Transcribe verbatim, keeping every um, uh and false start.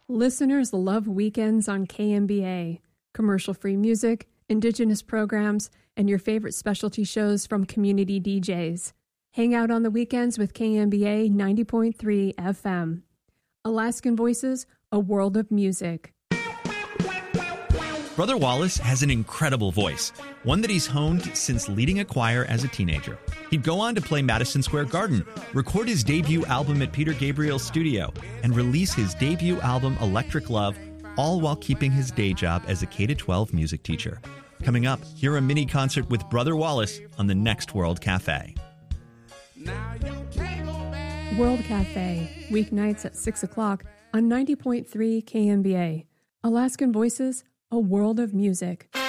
Listeners love weekends on K M B A. Commercial-free music, Indigenous programs, and your favorite specialty shows from community D Js. Hang out on the weekends with K M B A ninety point three F M. Alaskan Voices, a world of music. Brother Wallace has an incredible voice, one that he's honed since leading a choir as a teenager. He'd go on to play Madison Square Garden, record his debut album at Peter Gabriel's studio, and release his debut album Electric Love, all while keeping his day job as a K through twelve music teacher. Coming up, hear a mini concert with Brother Wallace on the next World Cafe. World Cafe, weeknights at six o'clock on ninety point three K M B A. Alaskan Voices, a world of music.